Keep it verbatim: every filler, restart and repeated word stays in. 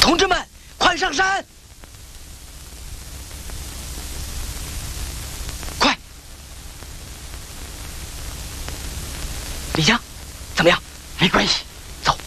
同志们，快上山！快！李江，怎么样？ 没关系，